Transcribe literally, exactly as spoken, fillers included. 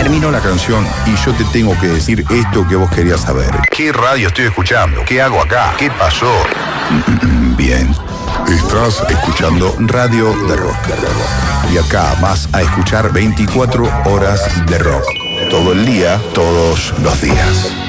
Terminó la canción y yo te tengo que decir esto que vos querías saber. ¿Qué radio estoy escuchando? ¿Qué hago acá? ¿Qué pasó? Bien. Estás escuchando Radio de Rock. Y acá vas a escuchar veinticuatro horas de rock. Todo el día, todos los días.